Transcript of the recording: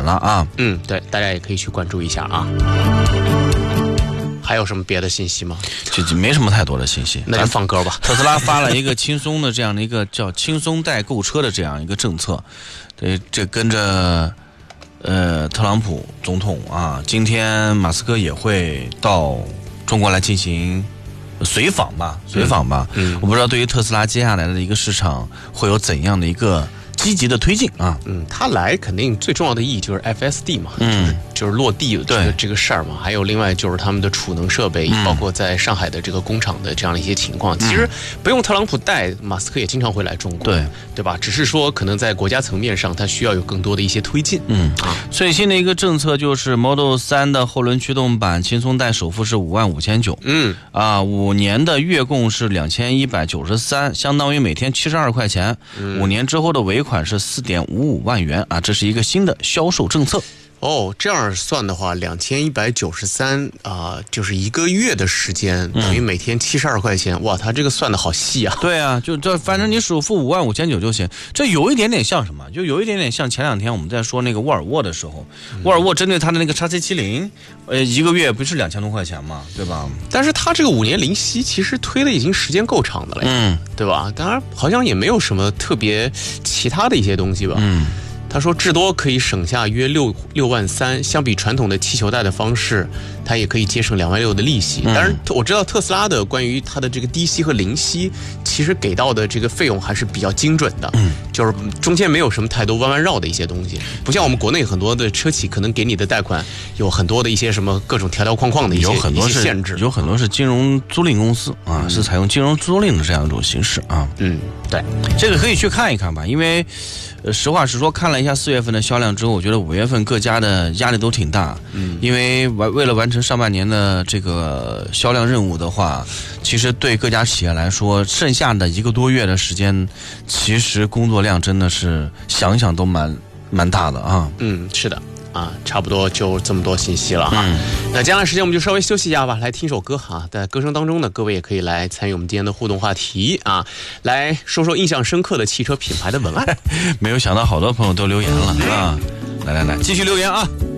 了啊。 对，大家也可以去关注一下啊。还有什么别的信息吗？ 就没什么太多的信息， 那就放歌吧。 特斯拉发了一个轻松的这样的一个叫轻松代购车的这样一个政策，这跟着特朗普总统啊，今天马斯克也会到中国来进行随访吧。我不知道对于特斯拉接下来的一个市场会有怎样的一个积极的推进啊。 他来肯定最重要的意义就是 FSD 嘛，就是落地这个事儿嘛，还有另外就是他们的储能设备，包括在上海的这个工厂的这样的一些情况。其实不用特朗普带，马斯克也经常会来中国，对吧？只是说可能在国家层面上，他需要有更多的一些推进。 最新的一个政策就是 Model 3的后轮驱动版轻松贷首付是55900，5年的月供是2193，相当于每天72块钱，5年之后的尾款是4.55万元啊，这是一个新的销售政策。 这样算的话，2193就是一个月的时间，等于每天72块钱。哇，他这个算的好细啊！ 对啊，就这，反正你首付55900就行。这有一点点像什么？就有一点点像前两天我们在说那个沃尔沃的时候，沃尔沃针对他的那个 XC70，一个月不是2000多块钱嘛，对吧？ 但是他这个5年零息其实推的已经时间够长的了，对吧？当然好像也没有什么特别其他的一些东西吧，他说至多可以省下约6万3，相比传统的气球贷的方式，他也可以节省2万6的利息。当然我知道特斯拉的关于它的这个低息和零息，其实给到的这个费用还是比较精准的，就是中间没有什么太多弯弯绕的一些东西，不像我们国内很多的车企可能给你的贷款有很多的一些什么各种条条框框的一些限制， 有很多是金融租赁公司啊，是采用金融租赁的这样一种形式啊。 对， 这个可以去看一看吧，因为实话实说，看了一下4月份的销量之后，我觉得5月份各家的压力都挺大。因为为了完成上半年的这个销量任务的话，其实对各家企业来说，剩下的1个多月的时间，其实工作量真的是想想都蛮大的啊。 是的。差不多就这么多信息了哈。那接下来时间我们就稍微休息一下吧，来听首歌哈。在歌声当中呢，各位也可以来参与我们今天的互动话题啊，来说说印象深刻的汽车品牌的文案。 没有想到好多朋友都留言了啊，来，继续留言啊。